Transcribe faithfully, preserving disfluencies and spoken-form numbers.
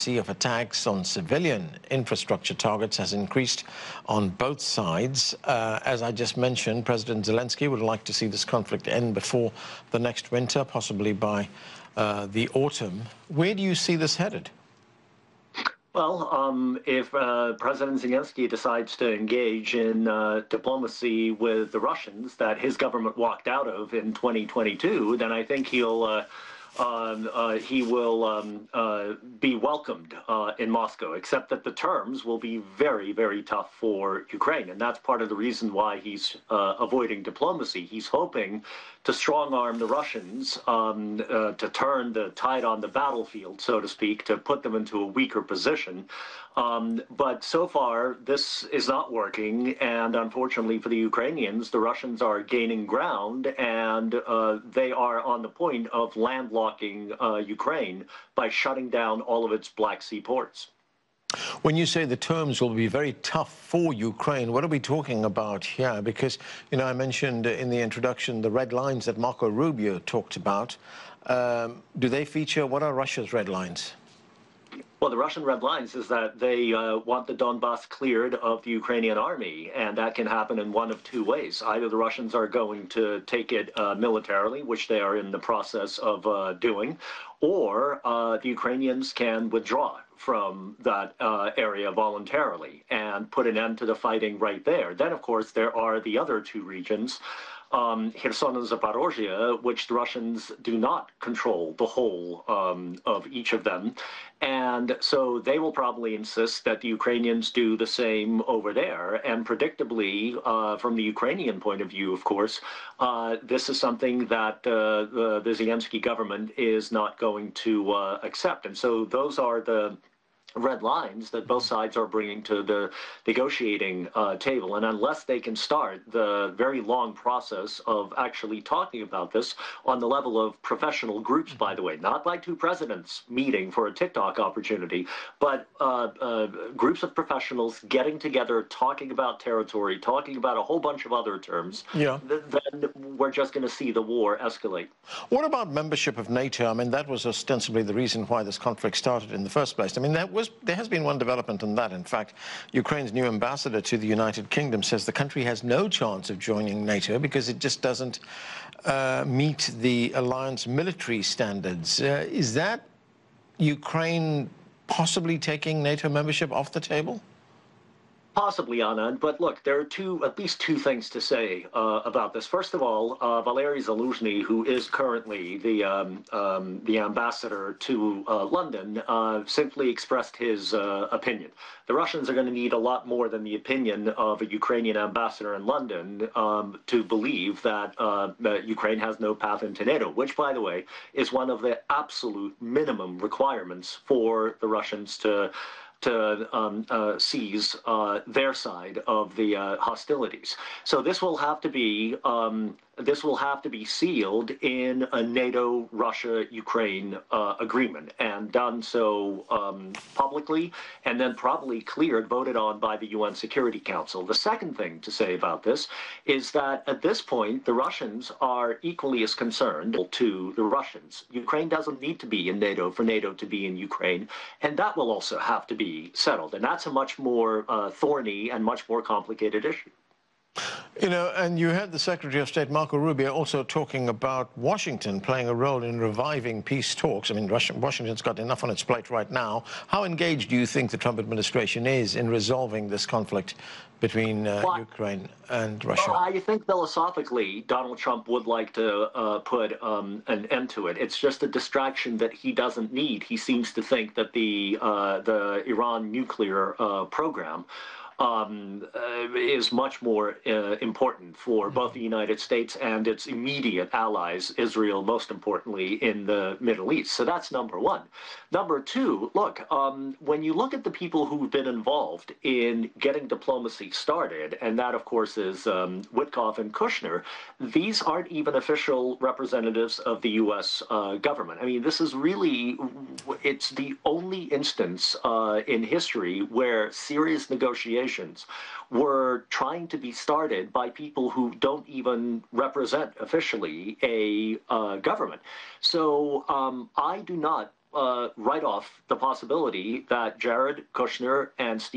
of attacks on civilian infrastructure targets has increased on both sides. Uh, as I just mentioned, President Zelensky would like to see this conflict end before the next winter, possibly by uh, the autumn. Where do you see this headed? Well, um, if uh, President Zelensky decides to engage in uh, diplomacy with the Russians that his government walked out of in twenty twenty-two, then I think he'll uh, um, uh, he will um, uh, be welcomed uh, in Moscow, except that the terms will be very, very tough for Ukraine. And that's part of the reason why he's uh, avoiding diplomacy. He's hoping to strong-arm the Russians, um, uh, to turn the tide on the battlefield, so to speak, to put them into a weaker position. Um, but so far, this is not working, and unfortunately for the Ukrainians, the Russians are gaining ground, and uh, they are on the point of landlocking uh, Ukraine by shutting down all of its Black Sea ports. When you say the terms will be very tough for Ukraine, what are we talking about here? Because, you know, I mentioned in the introduction the red lines that Marco Rubio talked about. Um, do they feature, what are Russia's red lines? Well, the Russian red lines is that they uh, want the Donbass cleared of the Ukrainian army, and that can happen in one of two ways. Either the Russians are going to take it uh, militarily, which they are in the process of uh, doing, or uh, the Ukrainians can withdraw from that uh, area voluntarily and put an end to the fighting right there. Then, of course, there are the other two regions, Um, Kherson and Zaporozhye, which the Russians do not control the whole um, of each of them. And so they will probably insist that the Ukrainians do the same over there. And predictably, uh, from the Ukrainian point of view, of course, uh, this is something that uh, the, the Zelensky government is not going to uh, accept. And so those are the red lines that both sides are bringing to the negotiating uh, table. And unless they can start the very long process of actually talking about this on the level of professional groups, by the way, not like two presidents meeting for a TikTok opportunity, but uh, uh, groups of professionals getting together, talking about territory, talking about a whole bunch of other terms, yeah. th then we're just going to see the war escalate. What about membership of NATO? I mean, that was ostensibly the reason why this conflict started in the first place. I mean, that was there has been one development on that. In fact, Ukraine's new ambassador to the United Kingdom says the country has no chance of joining NATO because it just doesn't uh, meet the alliance military standards. Uh, is that Ukraine possibly taking NATO membership off the table? Possibly, Anand, but look, there are two, at least two things to say uh, about this. First of all, uh, Valery Zaluzhny, who is currently the um, um, the ambassador to uh, London, uh, simply expressed his uh, opinion. The Russians are going to need a lot more than the opinion of a Ukrainian ambassador in London um, to believe that, uh, that Ukraine has no path into NATO, which, by the way, is one of the absolute minimum requirements for the Russians to to um, uh, seize uh, their side of the uh, hostilities. So this will have to be um, this will have to be sealed in a NATO-Russia-Ukraine uh, agreement and done so um, publicly and then probably cleared, voted on by the U N Security Council. The second thing to say about this is that at this point, the Russians are equally as concerned to the Russians. Ukraine doesn't need to be in NATO for NATO to be in Ukraine, and that will also have to be settled. And that's a much more uh, thorny and much more complicated issue. You know, and you had the Secretary of State, Marco Rubio, also talking about Washington playing a role in reviving peace talks. I mean, Russia, Washington's got enough on its plate right now. How engaged do you think the Trump administration is in resolving this conflict between uh, well, Ukraine and Russia? Well, I think philosophically, Donald Trump would like to uh, put um, an end to it. It's just a distraction that he doesn't need. He seems to think that the, uh, the Iran nuclear uh, program Um, uh, is much more uh, important for both the United States and its immediate allies, Israel most importantly, in the Middle East. So that's number one. Number two, look, um, when you look at the people who've been involved in getting diplomacy started, and that, of course, is um, Witkoff and Kushner, these aren't even official representatives of the U S uh, government. I mean, this is really, it's the only instance uh, in history where serious negotiations were trying to be started by people who don't even represent officially a uh, government. So um, I do not uh, write off the possibility that Jared Kushner and Steve